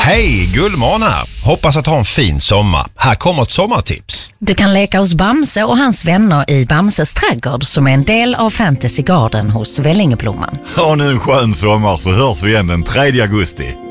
Hej, Gullmån här. Hoppas att ha en fin sommar. Här kommer ett sommartips. Du kan leka hos Bamse och hans vänner i Bamses trädgård som är en del av Fantasy Garden hos Vällingeblomman. Ha nu en skön sommar så hörs vi igen den 3 augusti.